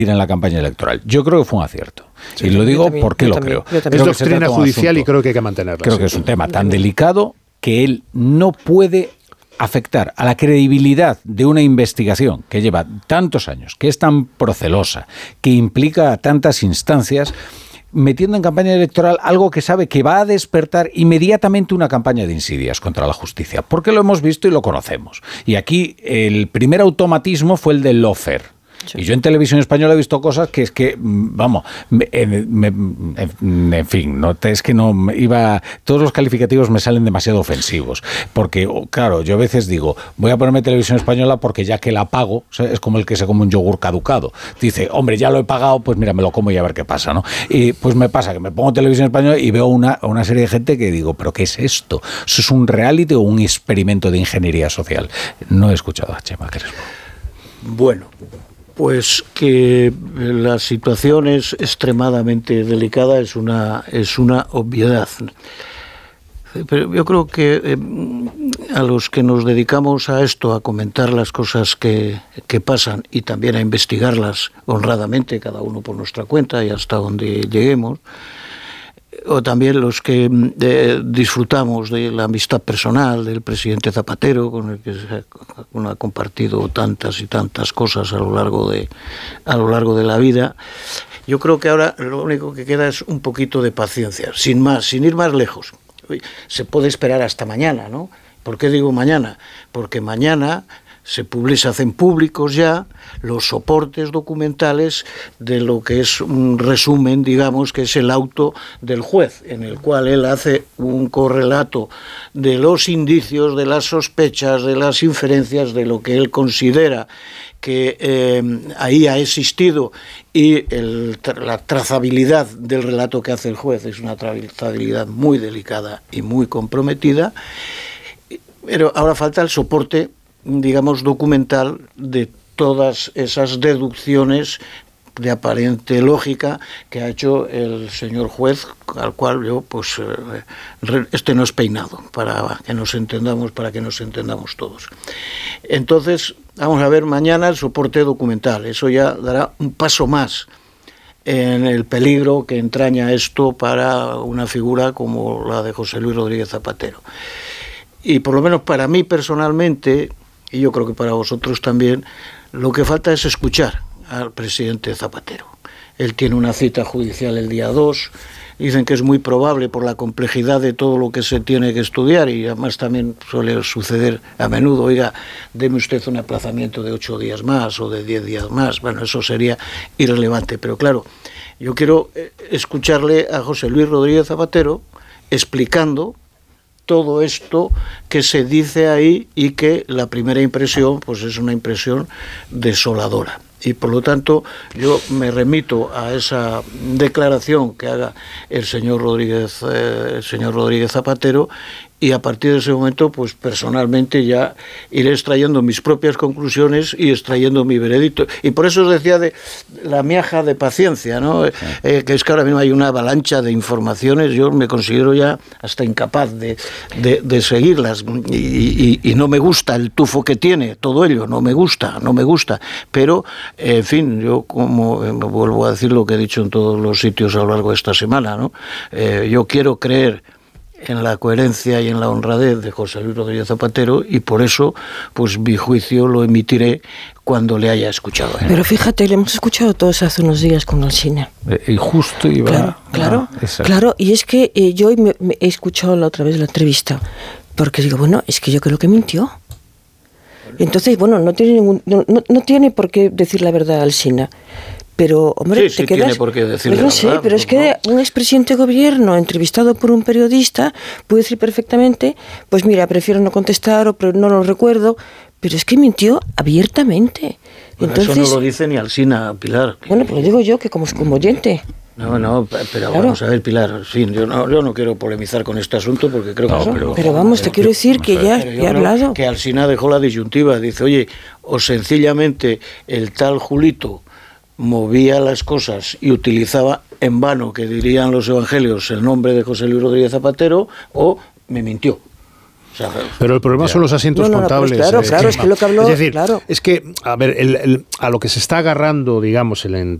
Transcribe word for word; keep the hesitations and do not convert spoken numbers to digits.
en la campaña electoral. Yo creo que fue un acierto. Sí, y lo digo también, porque lo también, creo. Es doctrina judicial y creo que hay que mantenerla. Creo sí. que es un tema tan delicado que él no puede afectar a la credibilidad de una investigación que lleva tantos años, que es tan procelosa, que implica a tantas instancias, metiendo en campaña electoral algo que sabe que va a despertar inmediatamente una campaña de insidias contra la justicia, porque lo hemos visto y lo conocemos. Y aquí el primer automatismo fue el del lawfare. Sí. Y yo en televisión española he visto cosas que es que, vamos, me, me, en, en fin, no, es que no iba, todos los calificativos me salen demasiado ofensivos, porque, claro, yo a veces digo, voy a ponerme televisión española porque ya que la pago, o sea, es como el que se come un yogur caducado. Dice, hombre, ya lo he pagado, pues mira, me lo como y a ver qué pasa, ¿no? Y pues me pasa que me pongo televisión española y veo una, una serie de gente que digo, ¿pero qué es esto? ¿Eso es un reality o un experimento de ingeniería social? No he escuchado a Chema Crespo. Bueno, pues que la situación es extremadamente delicada, es una, es una obviedad. Pero yo creo que eh, a los que nos dedicamos a esto, a comentar las cosas que, que pasan y también a investigarlas honradamente, cada uno por nuestra cuenta y hasta donde lleguemos, o también los que eh, disfrutamos de la amistad personal del presidente Zapatero, con el que se ha compartido tantas y tantas cosas a lo largo de a lo largo de la vida. Yo creo que ahora lo único que queda es un poquito de paciencia, sin más, sin ir más lejos. Se puede esperar hasta mañana, ¿no? ¿Por qué digo mañana? Porque mañana se, se hacen públicos ya los soportes documentales de lo que es un resumen, digamos, que es el auto del juez, en el cual él hace un correlato de los indicios, de las sospechas, de las inferencias, de lo que él considera que eh, ahí ha existido, y el, la trazabilidad del relato que hace el juez es una trazabilidad muy delicada y muy comprometida, pero ahora falta el soporte, digamos, documental de todas esas deducciones de aparente lógica que ha hecho el señor juez, al cual yo, pues, eh, este no es peinado, para que nos entendamos, para que nos entendamos todos. Entonces, vamos a ver mañana el soporte documental. Eso ya dará un paso más en el peligro que entraña esto para una figura como la de José Luis Rodríguez Zapatero. Y por lo menos para mí personalmente, y yo creo que para vosotros también, lo que falta es escuchar al presidente Zapatero. Él tiene una cita judicial el día dos, dicen que es muy probable por la complejidad de todo lo que se tiene que estudiar, y además también suele suceder a menudo, oiga, deme usted un aplazamiento de ocho días más o de diez días más. Bueno, eso sería irrelevante, pero claro, yo quiero escucharle a José Luis Rodríguez Zapatero explicando todo esto que se dice ahí, y que la primera impresión pues es una impresión desoladora. Y por lo tanto yo me remito a esa declaración que haga el señor Rodríguez, eh, el señor Rodríguez Zapatero, y a partir de ese momento, pues personalmente ya iré extrayendo mis propias conclusiones y extrayendo mi veredicto. Y por eso os decía de la miaja de paciencia, ¿no? Sí. Eh, que es que ahora mismo hay una avalancha de informaciones, yo me considero ya hasta incapaz de, de, de seguirlas, y, y, y no me gusta el tufo que tiene todo ello, no me gusta, no me gusta, pero, eh, en fin, yo como eh, vuelvo a decir lo que he dicho en todos los sitios a lo largo de esta semana, ¿no? Eh, yo quiero creer en la coherencia y en la honradez de José Luis Rodríguez Zapatero, y por eso, pues mi juicio lo emitiré cuando le haya escuchado. Pero fíjate, le hemos escuchado todos hace unos días con Alsina. Y justo iba... Claro, claro, ah, claro, y es que eh, yo me, me he escuchado la otra vez la entrevista, porque digo, bueno, es que yo creo que mintió. Entonces, bueno, no tiene ningún, no, no, no tiene por qué decir la verdad Alsina. Pero, hombre, sí, te sí quedas... tiene por qué decirle pues no sé, verdad, pero pues es que no. Un expresidente de gobierno entrevistado por un periodista puede decir perfectamente, pues mira, prefiero no contestar o no lo recuerdo, pero es que mintió abiertamente. Bueno, Entonces, eso no lo dice ni Alsina, Pilar. Bueno, pues lo digo yo, que como, como oyente. No, no, pero claro. Vamos a ver, Pilar, en fin, yo no, yo no quiero polemizar con este asunto porque creo que... Claro, no, pero, pero vamos, te quiero decir que ya, ya he hablado. Que Alsina dejó la disyuntiva, dice, oye, o sencillamente el tal Julito movía las cosas y utilizaba en vano, que dirían los evangelios, el nombre de José Luis Rodríguez Zapatero, o me mintió. O sea, pero el problema ya. son los asientos no, no, contables. No, claro, eh, claro, es que lo que habló... Es decir, claro. es que, a ver, el, el, a lo que se está agarrando, digamos, el